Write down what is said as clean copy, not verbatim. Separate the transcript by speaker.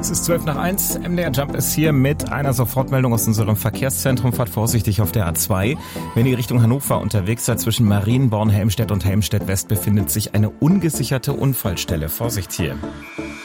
Speaker 1: Es ist 12:12. MDR Jump ist hier mit einer Sofortmeldung aus unserem Verkehrszentrum. Fahrt vorsichtig auf der A2. Wenn ihr Richtung Hannover unterwegs seid, zwischen Marienborn, Helmstedt und Helmstedt West befindet sich eine ungesicherte Unfallstelle. Vorsicht hier.